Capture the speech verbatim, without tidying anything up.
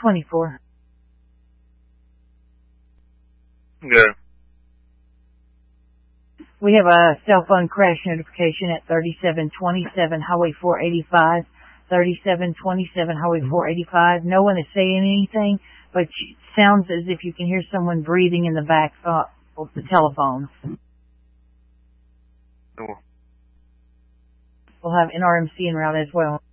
twenty-four. Good. We have a cell phone crash notification at thirty-seven twenty-seven Highway four eighty-five. thirty-seven twenty-seven Highway four eighty-five. No one is saying anything, but it sounds as if you can hear someone breathing in the back of the telephone. Cool. We'll have N R M C en route as well.